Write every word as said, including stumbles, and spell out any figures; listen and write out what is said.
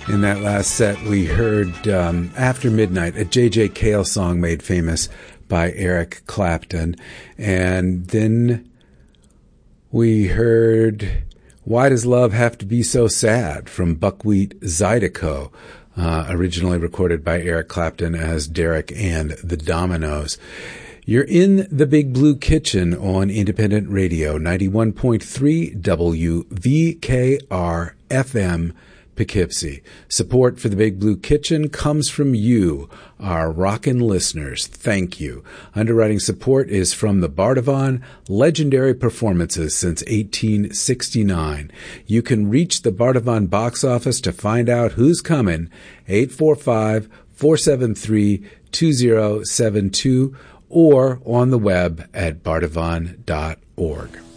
In that last set, we heard um, After Midnight, a J J. Cale song made famous by Eric Clapton. And then we heard Why Does Love Have to Be So Sad from Buckwheat Zydeco, uh, originally recorded by Eric Clapton as Derek and the Dominoes. You're in the Big Blue Kitchen on Independent Radio, ninety-one point three W V K R F M Poughkeepsie. Support for the Big Blue Kitchen comes from you, our rockin' listeners. Thank you. Underwriting support is from the Bardavon, legendary performances since eighteen sixty-nine. You can reach the Bardavon box office to find out who's coming, eight four five, four seven three, two zero seven two, or on the web at bardavon dot org.